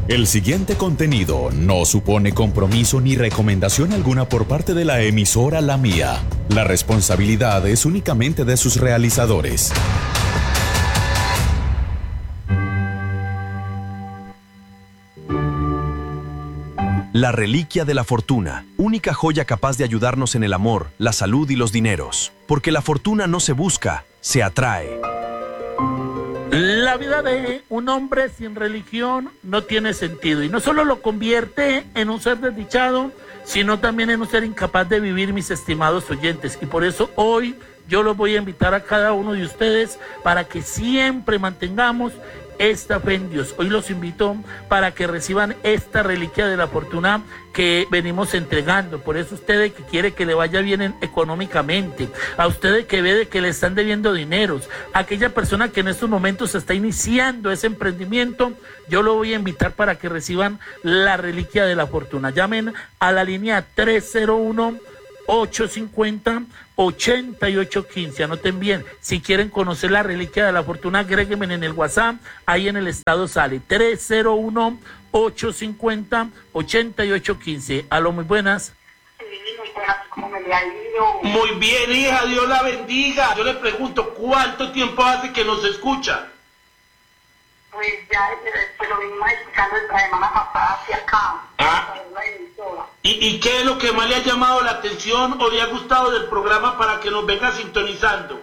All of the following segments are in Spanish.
El siguiente contenido no supone compromiso ni recomendación alguna por parte de la emisora La Mía. La responsabilidad es únicamente de sus realizadores. La reliquia de la fortuna, única joya capaz de ayudarnos en el amor, la salud y los dineros. Porque la fortuna no se busca, se atrae. La vida de un hombre sin religión no tiene sentido y no solo lo convierte en un ser desdichado, sino también en un ser incapaz de vivir, mis estimados oyentes. Y por eso hoy yo los voy a invitar a cada uno de ustedes para que siempre mantengamos esta fe en Dios. Hoy los invito para que reciban esta reliquia de la fortuna que venimos entregando. Por eso usted que quiere que le vaya bien económicamente, a usted que ve de que le están debiendo dineros, a aquella persona que en estos momentos está iniciando ese emprendimiento, yo lo voy a invitar para que reciban la reliquia de la fortuna. Llamen a la línea 301-850-8815. Anoten bien, si quieren conocer la reliquia de la fortuna, agréguenme en el WhatsApp, ahí en el estado sale 301-850-8815. Aló, muy buenas. Sí, muy buenas, ¿cómo me le ha ido? Muy bien, hija, Dios la bendiga. Yo le pregunto, ¿cuánto tiempo hace que nos escucha? Pues ya pues lo venimos escuchando desde la semana pasada hacia acá. La emisora. ¿Y qué es lo que más le ha llamado la atención o le ha gustado del programa para que nos venga sintonizando?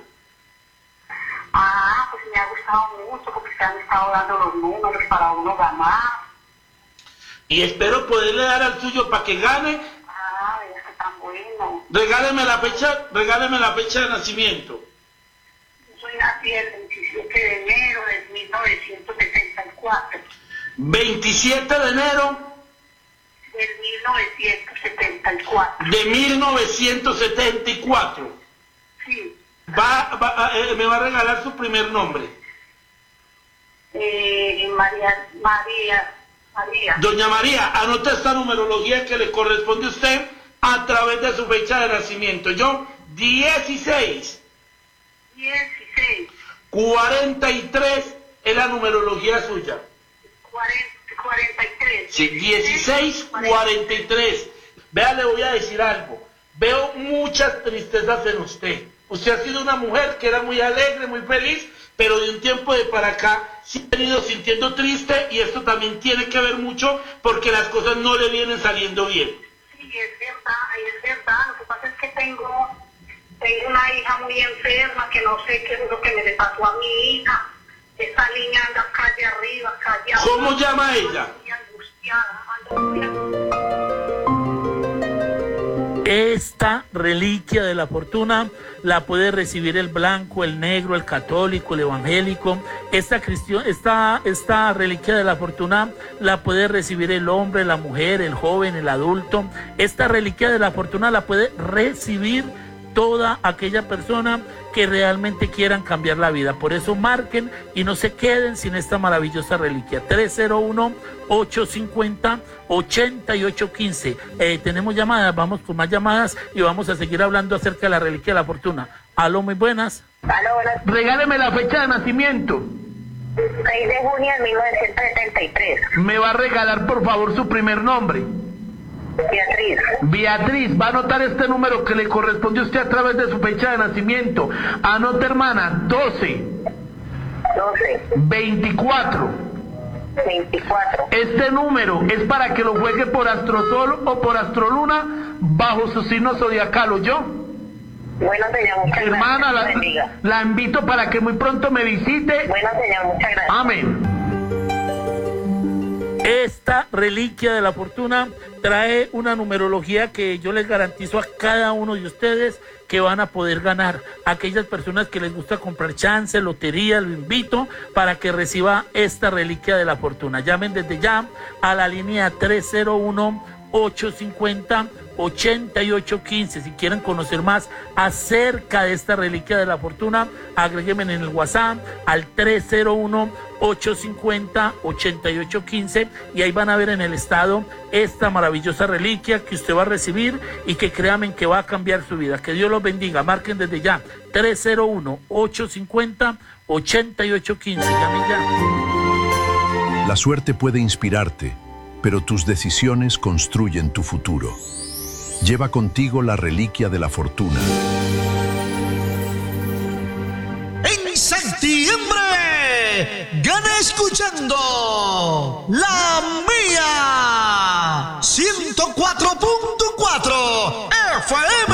Pues me ha gustado mucho porque se han estado dando los números para uno ganar. Y espero poderle dar al suyo para que gane. Es que tan bueno. Regáleme la fecha de nacimiento. Yo soy nacida el 27 de enero de 1974. 27 de enero Del 1974. de 1974. Sí. Me va a regalar su primer nombre. María. Doña María, anota esta numerología que le corresponde a usted a través de su fecha de nacimiento. Yo, 16. 43 es la numerología suya. 43. Sí, 1643. Vea, le voy a decir algo. Veo muchas tristezas en usted. Usted ha sido una mujer que era muy alegre, muy feliz, pero de un tiempo de para acá se ha venido sintiendo triste y esto también tiene que ver mucho porque las cosas no le vienen saliendo bien. Sí, es verdad. Lo que pasa es que tengo una hija muy enferma que no sé qué es lo que me le pasó a mi hija. Esta niña anda calle arriba, calle abajo. ¿Cómo llama ella? Muy angustiada, ando muy angustiada. Esta reliquia de la fortuna la puede recibir el blanco, el negro, el católico, el evangélico. Esta reliquia de la fortuna la puede recibir el hombre, la mujer, el joven, el adulto. Esta reliquia de la fortuna la puede recibir toda aquella persona que realmente quieran cambiar la vida. Por eso marquen y no se queden sin esta maravillosa reliquia. 301-850-8815. Tenemos llamadas, vamos con más llamadas y vamos a seguir hablando acerca de la reliquia de la fortuna. Aló, muy buenas. Aló, buenas. Regáleme la fecha de nacimiento. 6 de junio de 1973. Me va a regalar, por favor, su primer nombre. Beatriz, va a anotar este número que le corresponde a usted a través de su fecha de nacimiento. Anota, hermana, 12. 24. Este número es para que lo juegue por Astrosol o por Astroluna bajo su signo zodiacal, ¿oyó? Bueno, señor, muchas hermana, gracias. la invito para que muy pronto me visite. Bueno, señor, muchas gracias. Amén. Esta reliquia de la fortuna trae una numerología que yo les garantizo a cada uno de ustedes que van a poder ganar. Aquellas personas que les gusta comprar chance, lotería, lo invito para que reciba esta reliquia de la fortuna. Llamen desde ya a la línea 301-850-8815. Si quieren conocer más acerca de esta reliquia de la fortuna, agréguenme en el WhatsApp al 301-850-8815 y ahí van a ver en el estado esta maravillosa reliquia que usted va a recibir y que créanme que va a cambiar su vida. Que Dios los bendiga. Marquen desde ya 301-850-8815. Llamen ya. La suerte puede inspirarte, pero tus decisiones construyen tu futuro. Lleva contigo la reliquia de la fortuna. En septiembre, gana escuchando La Mía 104.4 FM.